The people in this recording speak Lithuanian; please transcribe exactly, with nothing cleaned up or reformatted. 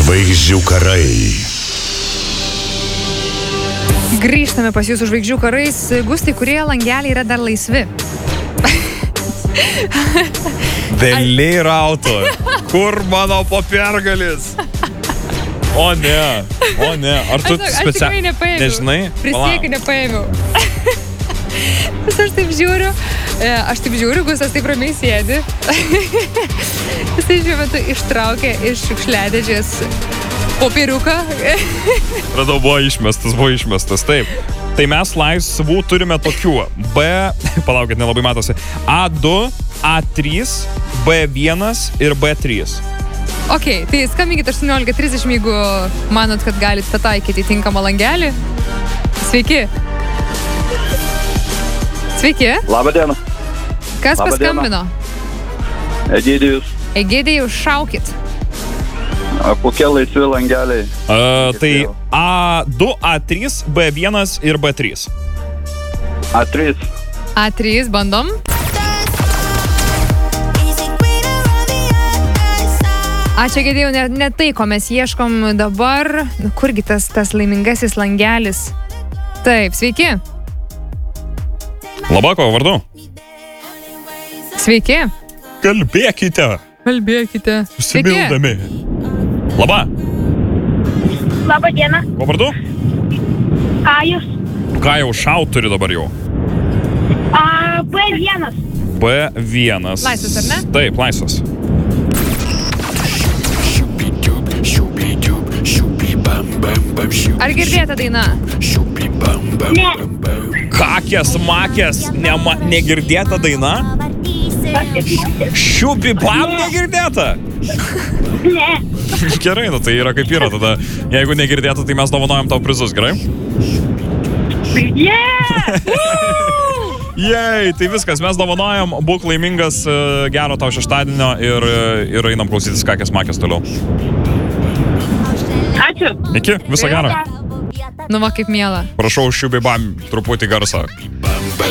Žvaigždžių karai. Grįžtame pas jūsų žvaigždžių karais. Gustai, kurie langeliai yra dar laisvi? Vėliai rauto. Kur mano popiergalis? O ne, o ne. Ar tu specialiai... Aš specia... tikrai nepaėmiau. Nežinai? Prisiekiu, nepaėmiau. Vis aš taip žiūriu. Aš taip žiūriu, Gustas taip ramiai sėdi. Jisai šiuo metu ištraukė iš šiukšliadėžės popieriuką. Radau, buvo išmestas, buvo išmestas, taip. Tai mes laisvų turime tokių. B, palaukit, nelabai matosi. A du, A trys, B vienas ir B trys. Ok, tai skambinkit aštuoniolika trisdešimt, jeigu manot, kad galite pataikyti tinkamą langelį. Sveiki. Sveiki. Labą dieną. Kas Labą paskambino? Dieną. Egidijus. Egidijus, šaukit. A, kokie laisvi langeliai? Uh, tai A du, A trys, B vienas ir B trys. A trys. A trys, bandom. Ačiū, Egidijau, ne, ne tai, ko mes ieškom dabar. Kurgi tas, tas laimingasis langelis? Taip, sveiki. Labą, ko vardu? Sveiki. Kalbėkite. Kalbėkite. Užsimildami. Labą. Labą dieną. Ko vardu? Kajus. Ką jau šaut turi dabar jau? A, B vienas. B vienas. Laisvas, ar ne? Taip, laisvas. Ar girdėta daina? Ne. Kakės, makės, nema, negirdėta daina? Šiupi bam negirdėta? Ne. Gerai, nu tai yra kaip yra tada. Jeigu negirdėta, tai mes dovanojam tau prizus, gerai? Yeah! Jei, tai viskas, mes dovanojam, būk laimingas, gero tau šeštadienio ir, ir einam klausytis kakės, makės toliau. Ačiū. Iki, viso gero. Nu va, kaip miela. Prašau, šiupi bam truputį garsą.